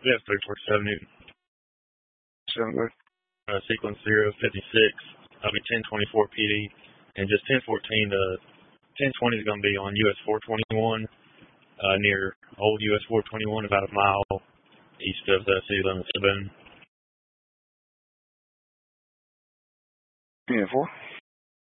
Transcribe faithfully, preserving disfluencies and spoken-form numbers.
Yeah, three forty-seven Newton. Sound good. Uh, sequence zero fifty-six. I'll be ten twenty-four P D. And just ten fourteen to ten twenty is going to be on U S four twenty-one, uh, near old U S four twenty-one, about a mile east of the city limits of Boone. Yeah, four.